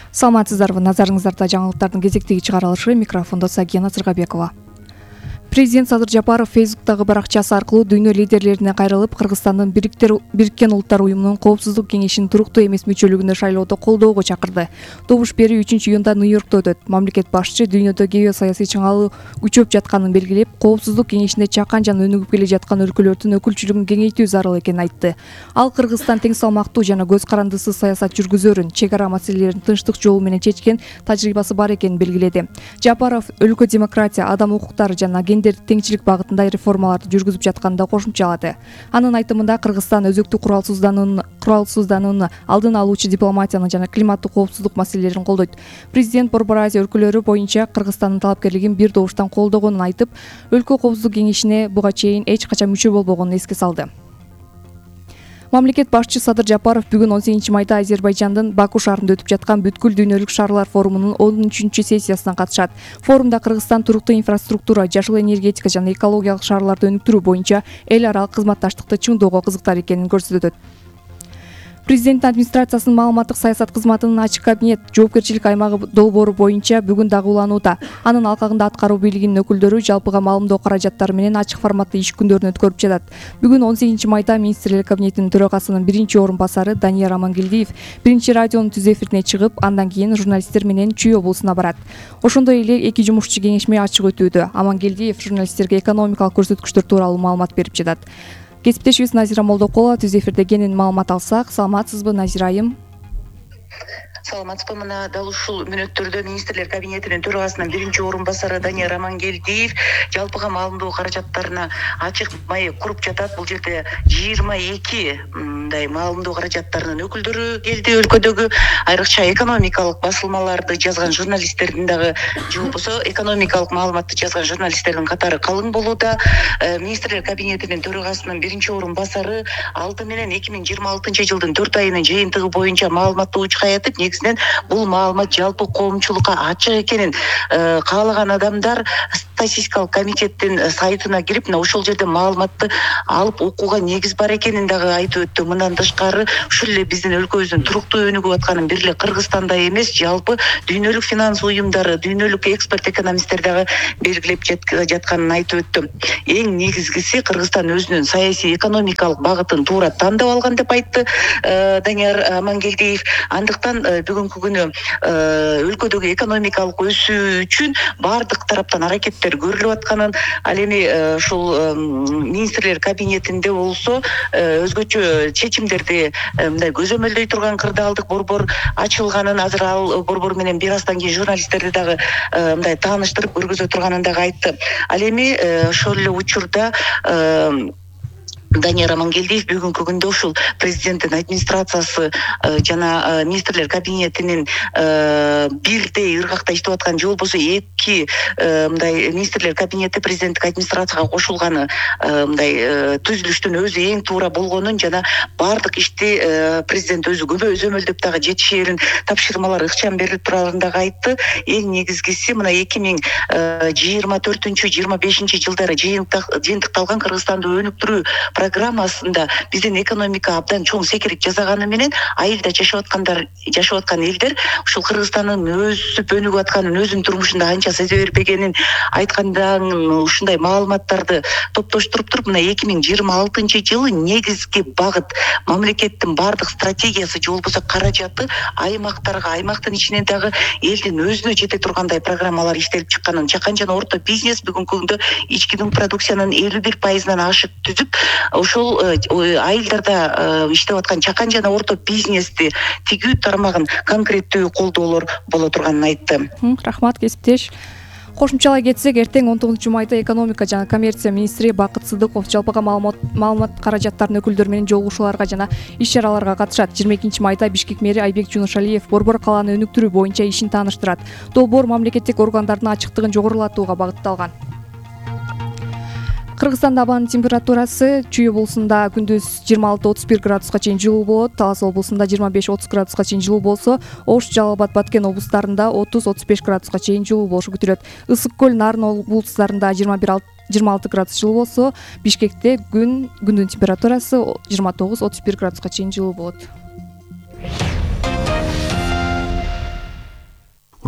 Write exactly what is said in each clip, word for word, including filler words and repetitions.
Саламатсыздарбы, назарыңыздарда жаңылыктардын кезектеги чыгарылышы. Микрофондо Сагина Сыргабекова. Президент Садыр Жапаров Фейсбуктагы баракчасы аркылуу дүйнө лидерлерине кайрылып, Кыргызстандын Бириккен Улуттар Уюмунун Коопсуздук кеңешинин туруктуу эмес мүчөлүгүнө шайлоодо колдоого чакырды. Добуш берүү үчүнчү июнда Нью-Йоркто өтөт. Мамлекет башчы дүйнөдө геосаясий чыңалуу күчөп жатканын белгилеп, Коопсуздук кеңешинде чакан жана өнүгүп келе жаткан өлкөлөрдүн өкүлчүлүгүн кеңейтүү зарыл экенин айтты. Ал Кыргызстан тең салмактуу жана көз карандысыз саясат жүргүзөрүн, чек ара маселелерин тынчтык жолу менен чечкен тажрыйбасы бар экенин белгиледи. Жапаров өлкө демократия, адам укуктары жана теңчилик багытында реформаларды жүргүзүп жатканын да кошумчалады. Анын айтымында Кыргызстан өзөктүү куралсызданууну куралсызданууну алдын алуучу дипломатияны жана климаттык коопсуздук маселелерин колдойт. Президент Борбор Азия өлкөлөрү боюнча Кыргызстандын талапкерлигин бир добуштан колдогонун айтып, өлкө коопсуздук кеңешине буга чейин эч качан мүчө болбогонун эске салды. Мамлекет башчы Садыр Жапаров бүгүн он сегизинчи майда Азербайжандын Баку шаарында өтүп жаткан бүткүл дүйнөлүк шаарлар форумунун он үчүнчү сессиясына катышат. Форумда Кыргызстан туруктуу инфраструктура, жашыл энергетика жана экологиялык шаарларды өнүктүрүү боюнча эл аралык кызматташтыкты чыңдоого кызыктар экенин көрсөтөт. Президенттин администрациясынын маалыматтык саясат кызматынын ачык кабинет жоопкерчилик аймагы долбоору боюнча бүгүн дагы уланууда. Анын алкагында аткаруу бийлигинин өкүлдөрү жалпыга маалымдоо каражаттары менен ачык форматтуу иш күндөрүн өткөрүп жатат. Бүгүн он сегизинчи майда министрлер кабинетинин төрагасынын биринчи орун басары Данияр Амангелдиев биринчи радионун түз эфирине чыгып, андан кийин журналисттер менен Чүй облусуна барат. Ошондой эле эки жумушчу кеңешме ачык өтүүдө. Амангелдиев журналисттерге экономикалык көрсөткүчтөр тууралуу маалымат берип жатат. Кесиптешибиз Назира Молдокулова түз эфирде кенен маалымат алсак. Саламатсызбы, Назира айым? Саламатсызбы. Мына дал ушул мүнөттөрдө министрлер кабинетинин төрагасынын биринчи орун басары Данияр Амангелдиев жалпыга маалымдоо каражаттарына ачык маек куруп жатат. Бул жерде жыйырма эки мындай маалымдоо каражаттарынын өкүлдөрү келди. Өлкөдөгү айрыкча экономикалык басылмаларды жазган журналисттердин дагы же болбосо экономикалык маалыматты жазган журналисттердин катары калың болууда. Министрлер кабинетинин төрагасынын биринчи орун басары алты менен эки миң жыйырма алтынчы жылдын төрт айынын жыйынтыгы боюнча маалыматты учка айтып, негизинен бул маалымат жалпы коомчулукка ачык экенин каалаган адамдар статистикалык комитеттин сайтына кирип, мына ошол жерде маалыматты алып окууга негиз бар экенин дагы айтып өттү. Мындан тышкары ушул эле биздин өлкөбүздүн туруктуу өнүгүп атканын бир эле Кыргызстанда эмес, жалпы дүйнөлүк финанс уюмдары, дүйнөлүк эксперт экономисттер дагы белгилеп жатканын айтып өттү. Эң негизгиси Кыргызстан өзүнүн саясий экономикалык багытын туура тандап алган деп айтты Данияр Амангелдиев. Андыктан бүгүнкү күнү өлкөдөгү экономикалык өсүү үчүн баардык тараптан аракеттер көрүлүп атканын, ал эми ушул министрлер кабинетинде болсо өзгөчө чечимдерди мындай көзөмөлдөй турган кырдаалдык борбор ачылганын, азыр ал борбор менен бир аздан кийин журналисттерди дагы мындай тааныштырып көргөзө турганын дагы айтты. Ал эми ошол эле учурда Данияр Амангелдиев бүгүнкү күндө ушул президенттин администрациясы жана министрлер кабинетинин бирдей ыргакта иштеп аткан, же болбосо эки мындай министрлер кабинети президенттик администрацияга кошулганы мындай түзүлүштүн өзү эң туура болгонун жана баардык ишти президент өзү көзөмөлдөп дагы жетишээрин, тапшырмалар ыкчам берилип турарын дагы айтты. Эң негизгиси мына эки миң жыйырма төртүнчү жыйырма бешинчи жылдары жыйынтыкталган Кыргызстанды өнүктүрүү программасында биздин экономика абдан чоң секирип жасаганы менен айылда жашап аткандар, жашап аткан элдер ушул Кыргызстандын өсүп өнүгүп атканын, өзүнүн турмушунда анча сезе бербегенин айткандан ушундай маалыматтарды топтоштуруп туруп, мына эки миң жыйырма алтынчы жылы негизги багыт мамлекеттин баардык стратегиясы же болбосо каражаты аймактарга, аймактын ичинен дагы элдин өзүнө жете тургандай программалар иштелип чыкканын, чакан жана орто бизнес бүгүнкү күндө ички продукциянын элүү бир пайызынан ашык түзүп, ошол айылдарда иштеп аткан чакан жана орто бизнести тигүү тармагын конкреттүү колдоолор боло турганын айтты. Рахмат, кесиптеш. Кошумчалай кетсек, эртең он тогузунчу майда экономика жана коммерция министри Бакыт Сыдыков жалпыга маалымат каражаттарынын өкүлдөрү менен жолугушууларга жана иш-чараларга катышат. жыйырма экинчи майда Бишкек мэри Айбек Жунушалиев борбор калааны өнүктүрүү боюнча ишин тааныштырат. Долбоор мамлекеттик органдардын ачыктыгын жогорулатууга багытталган. Кыргызстанда абанын температурасы Чүй облусунда күндүз жыйырма алты отуз бир градуска чейин жылуу болот, Талас облусунда жыйырма беш отуз градуска чейин жылуу болсо, Ош, Жалал Абад, Баткен облустарында отуз отуз беш градуска чейин жылуу болушу күтүлөт. Ысык көл, Нарын облустарында жыйырма бир жыйырма алты градус жылуу болсо, Бишкекте күн күндүн температурасы жыйырма тогуз отуз бир градуска чейин жылуу болот.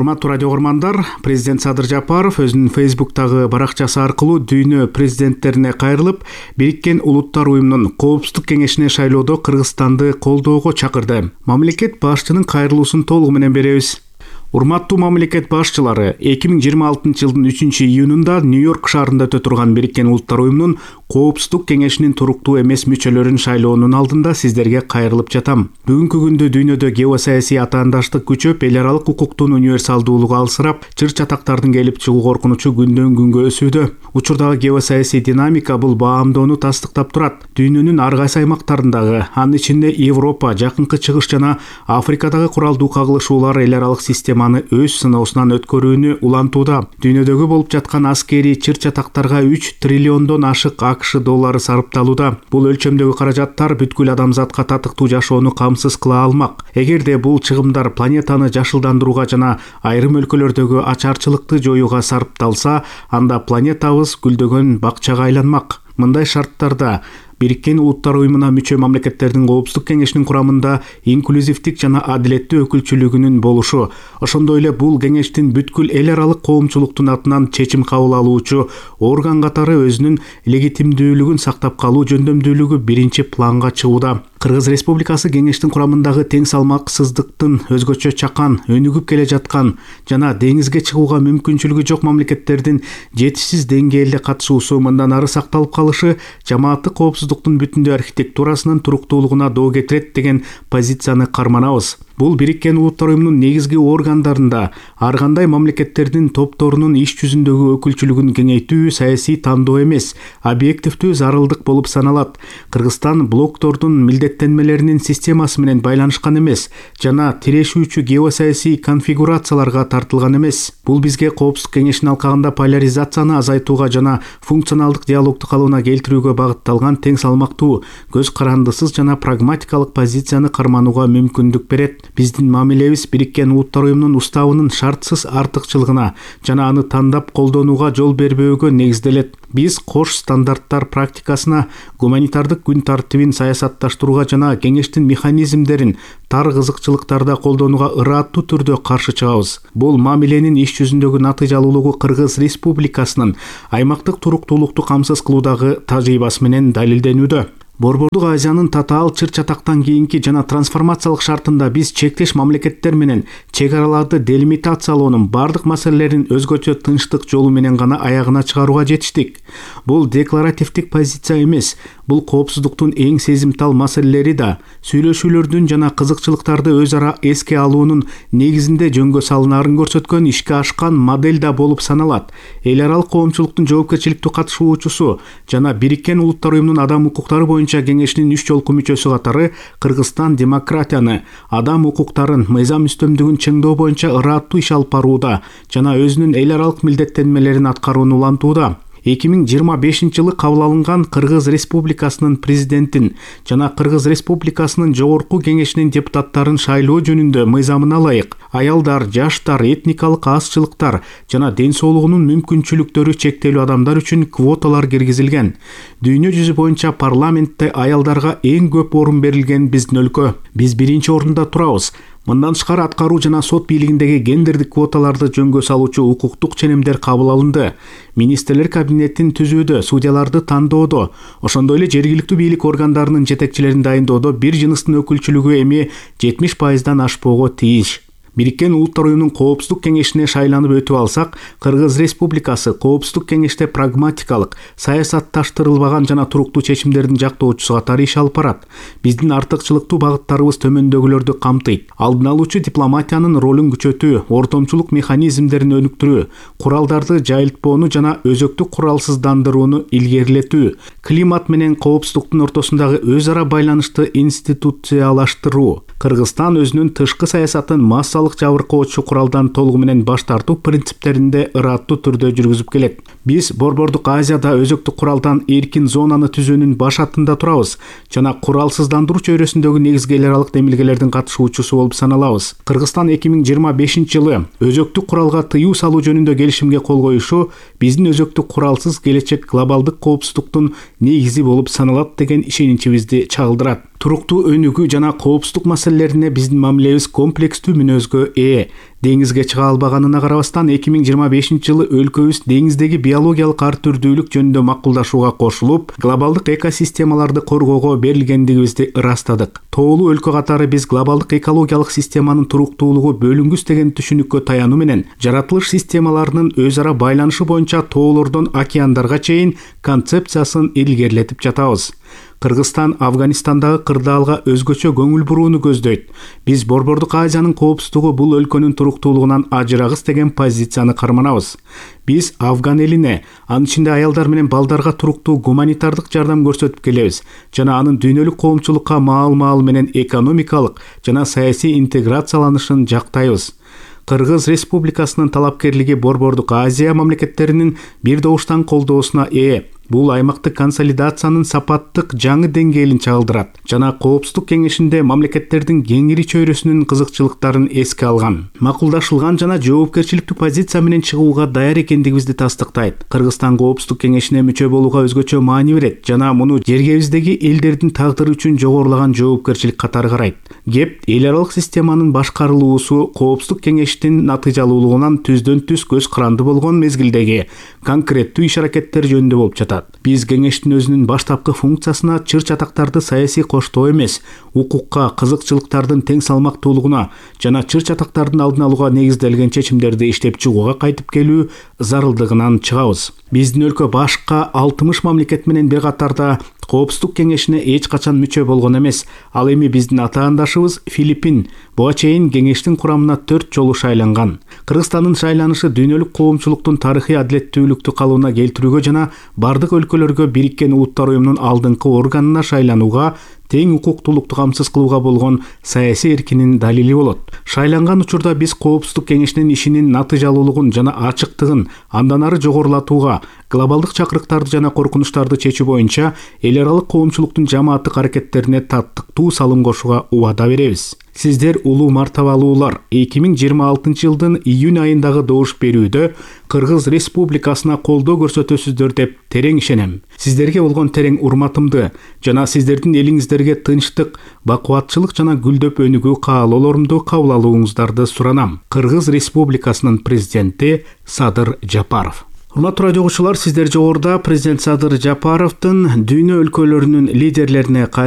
Урматтуу радио көрмандар, президент Садыр Жапаров өзүнүн Фейсбуктагы баракчасы аркылуу дүйнө президенттерине кайрылып, Бириккен Улуттар уюмунун Коопсуздук кеңешине шайлоодо Кыргызстанды колдоого чакырды. Мамлекет башчынын кайрылуусун толугу менен беребиз. Урматтуу мамлекет башчылары эки миң жыйырма алтынчы жылдын үчүнчү июнунда Нью-Йорк шаарында өтө турган Бириккен Улуттар уюмунун Коопсуздук кеңешинин туруктуу эмес мүчөлөрүн шайлоонун алдында сиздерге кайрылып жатам. Бүгүнкү күндө дүйнөдө геосаясий атаандаштык күчөп, эл аралык укуктун универсалдуулугу алсырап, чыр-чатактардын келип чыгуу коркунучу күндөн күнгө өсүүдө. Учурдагы геосаясий динамика бул баамдоону тастыктап турат. Дүйнөнүн ар кайсы аймактарындагы, анын ичинде Европа, Жакынкы Чыгыш жана Африкадагы куралдуу кагылышуулар эл аралык системаны өз сыноосунан өткөрүүнү улантууда. Дүйнөдөгү болуп жаткан аскерий чыр-чатактарга үч триллиондон ашык АКШ доллары сарпталууда. Бул өлчөмдөгү каражаттар бүткүл адамзатка татыктуу жашоону камсыз кыла алмак. Эгерде бул чыгымдар планетаны жашылдандырууга жана айрым өлкөлөрдөгү ачарчылыкты жоюуга сарпталса, анда планетабыз гүлдөгөн бакчага айланмак. Мындай шарттарда Бириккен Улуттар уюмуна мүчө мамлекеттердин Коопсуздук кеңешинин курамында инклюзивдик жана адилеттүү өкүлчүлүгүнүн болушу, ошондой эле бул кеңештин бүткүл эл аралык коомчулуктун атынан чечим кабыл алуучу орган катары өзүнүн легитимдүүлүгүн сактап калуу жөндөмдүүлүгү биринчи планга чыгууда. Кыргыз Республикасы кеңештин курамындагы тең салмаксыздыктын өзгөчө чакан, өнүгүп келе жаткан жана деңизге чыгууга мүмкүнчүлүгү жок мамлекеттердин жетишсиз деңгээлде катышуусу мындан ары сакталып калышы жамааттык коопсуздуктун бүтүндөй архитектурасынын туруктуулугуна доо кетирет деген позицияны карманабыз. Бул Бириккен Улуттар уюмунун негизги органдарында ар кандай мамлекеттердин топторунун иш жүзүндөгү өкүлчүлүгүн кеңейтүү саясий тандоо эмес, объективдүү зарылдык болуп саналат. Кыргызстан блоктордун милдеттенмелеринин системасы менен байланышкан эмес жана тирешүүчү геосаясий конфигурацияларга тартылган эмес. Бул бизге Коопсуздук кеңешинин алкагында поляризацияны азайтууга жана функционалдык диалогду калыбына келтирүүгө багытталган тең салмактуу, көз карандысыз жана прагматикалык позицияны карманууга мүмкүндүк берет. Биздин мамилебиз Бириккен Улуттар уюмунун уставынын шартсыз артыкчылыгына жана аны тандап колдонууга жол бербөөгө негизделет. Биз кош стандарттар практикасына, гуманитардык күн тартибин саясатташтырууга жана кеңештин механизмдерин тар кызыкчылыктарда колдонууга ырааттуу түрдө каршы чыгабыз. Бул мамиленин иш жүзүндөгү натыйжалуулугу Кыргыз Республикасынын аймактык туруктуулукту камсыз кылуудагы тажрыйбасы менен далилденүүдө. Борбордук Азиянын татаал чыр-чатактан кийинки жана трансформациялык шартында биз чектеш мамлекеттер менен чек араларды делимитациялоонун бардык маселелерин өзгөчө тынчтык жолу менен гана аягына чыгарууга жетиштик. Бул декларативдик позиция эмес, бул коопсуздуктун эң сезимтал маселелери да сүйлөшүүлөрдүн жана кызыкчылыктарды өз ара эске алуунун негизинде жөнгө салынаарын көрсөткөн ишке ашкан модель да болуп саналат. Эл аралык коомчулуктун жоопкерчиликтүү катышуучусу жана Бириккен Улуттар уюмунун адам укуктары боюнча кеңешинин үч жолку мүчөсү катары Кыргызстан демократияны, адам укуктарын, мыйзам үстөмдүгүн чыңдоо боюнча ырааттуу иш алып барууда жана өзүнүн эл аралык милдеттенмелерин аткарууну улантууда. эки миң жыйырма бешинчи жылы кабыл алынган Кыргыз Республикасынын президентин жана Кыргыз Республикасынын жогорку кеңешинин депутаттарын шайлоо жөнүндө мыйзамына ылайык аялдар, жаштар, этникалык азчылыктар жана ден соолугунун мүмкүнчүлүктөрү чектелүү адамдар үчүн квоталар киргизилген. Дүйнө жүзү боюнча парламентте аялдарга эң көп орун берилген биздин өлкө. Биз биринчи орунда турабыз. Мындан тышкары аткаруу жана сот бийлигиндеги гендердик квоталарды жөнгө салуучу укуктук ченемдер кабыл алынды. Министрлер кабинетин түзүүдө, судьяларды тандоодо, ошондой эле жергиликтүү бийлик органдарынын жетекчилерин дайындоодо бир жыныстын өкүлчүлүгү эми жетимиш пайыздан ашпоого тийиш. Бириккен Улуттар уюмунун Коопсуздук кеңешине шайланып өтүп алсак, Кыргыз Республикасы Коопсуздук кеңеште прагматикалык, саясатташтырылбаган жана туруктуу чечимдердин жактоочусу катары иш алып барат. Биздин артыкчылыктуу багыттарыбыз төмөндөгүлөрдү камтыйт: алдын алуучу дипломатиянын ролун күчөтүү, ортомчулук механизмдерин өнүктүрүү, куралдарды жайылтпоону жана өзөктүк куралсыздандырууну илгерилетүү, климат менен коопсуздуктун ортосундагы өз ара байланышты институциялаштыруу. Кыргызстан өзүнүн тышкы саясатын массалык жабыркоочу куралдан толугу менен баш тартуу принциптеринде ырааттуу түрдө жүргүзүп келет. Биз Борбордук Азияда өзөктүк куралдан эркин зонаны түзүүнүн баш аттында турабыз жана куралсыздандыруу чөйрөсүндөгү негизги эл аралык демилгелердин катышуучусу болуп саналабыз. Кыргызстан эки миң жыйырма бешинчи жылы өзөктүк куралга тыюу салуу жөнүндө келишимге кол коюшу биздин өзөктүк куралсыз келечек глобалдык коопсуздуктун негизи болуп саналат деген ишеничибизди чагылдырат. Туруктуу өнүгүү жана коопсуздук маселелерине биздин мамилебиз комплекстүү мүнөзгө ээ. Деңизге чыга албаганына карабастан эки миң жыйырма бешинчи жылы өлкөбүз деңиздеги биологиялык ар түрдүүлүк жөнүндө макулдашууга кошулуп, глобалдык экосистемаларды коргоого берилгендигибизди ырастадык. Тоолуу өлкө катары биз глобалдык экологиялык системанын туруктуулугу бөлүнгүс деген түшүнүккө таянуу менен жаратылыш системаларынын өз ара байланышы боюнча тоолордон океандарга чейин концепциясын илгерилетип жатабыз. Кыргызстан Афганистандагы кырдаалга өзгөчө көңүл бурууну көздөйт. Биз Борбордук Азиянын коопсуздугу бул өлкөнүн туруктуулугунан ажырагыс деген позицияны карманабыз. Биз Афган элине, анын ичинде аялдар менен балдарга туруктуу гуманитардык жардам көрсөтүп келебиз жана анын дүйнөлүк коомчулукка маал-маал менен экономикалык жана саясий интеграцияланышын жактайбыз. Кыргыз Республикасынын талапкерлиги Борбордук Азия мамлекеттеринин бир добуштан колдоосуна ээ. Бул аймактык консолидациянын сапаттык жаңы деңгээлин чагылдырат жана Коопсуздук кеңешинде мамлекеттердин кеңири чөйрөсүнүн кызыкчылыктарын эске алган, макулдашылган жана жоопкерчиликтүү позиция менен чыгууга даяр экендигибизди тастыктайт. Кыргызстан Коопсуздук кеңешине мүчө болууга өзгөчө маани берет жана муну жергебиздеги элдердин тагдыры үчүн жогорулаган жоопкерчилик катары карайт. Кеп эл аралык системанын башкарылуусу Коопсуздук кеңештин натыйжалуулугунан түздөн түз көз каранды болгон мезгилдеги конкреттүү иш-аракеттер жөнүндө болуп жатат. Биз кеңештин өзүнүн баштапкы функциясына чыр-чатактарды саясий коштоо эмес, укукка, кызыкчылыктардын тең салмактуулугуна жана чыр-чатактардын алдын алууга негизделген чечимдерди иштеп чыгууга кайтып келүү зарылдыгынан чыгабыз. Биздин өлкө башка алтымыш мамлекет менен бир катарда Коопсуздук кеңешине эч качан мүчө болгон эмес. Ал эми биздин атаандашыбыз Филиппин буга чейин кеңештин курамына төрт жолу шайланган. Кыргызстандын шайланышы дүйнөлүк коомчулуктун тарыхый адилеттүүлүктү калыбына келтирүүгө жана бардык өлкөлөргө Бириккен Улуттар уюмунун алдыңкы органына шайланууга тең укуктуулукту камсыз кылууга болгон саясий эркинин далили болот. Шайланган учурда биз Коопсуздук кеңешинин ишинин натыйжалуулугун жана ачыктыгын андан ары жогорулатууга, глобалдык чакырыктарды жана коркунучтарды чечүү боюнча эл аралык коомчулуктун жамааттык аракеттерине таттыктуу салым кошууга убада беребиз. Сиздер улуу мартабалуулар, эки миң жыйырма алтынчы жылдын июнь айындагы добуш берүүдө Кыргыз Республикасына колдоо көрсөтөсүздөр деп терең ишенем. Сиздерге болгон терең урматымды жана сиздердин элиңиздерге тынчтык, бакубатчылык жана гүлдөп өнүгүү каалоолорумду кабыл алууңуздарды суранам. Кыргыз Республикасынын президенти Садыр Жапаров. Урматтуу радио угуучулар, сиздер жогоруда президент Садыр Жапаровдун дүйнө өлкөлөрүнүн лидерлерине